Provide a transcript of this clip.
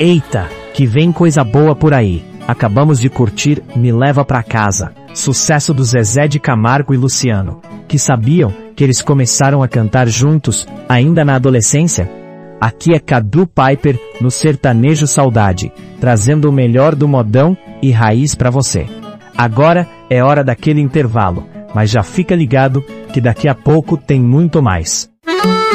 Eita, que vem coisa boa por aí. Acabamos de curtir Me Leva Pra Casa, sucesso do Zezé de Camargo e Luciano, que sabiam que eles começaram a cantar juntos, ainda na adolescência? Aqui é Cadu Piper, no Sertanejo Saudade, trazendo o melhor do modão e raiz pra você. Agora é hora daquele intervalo, mas já fica ligado que daqui a pouco tem muito mais.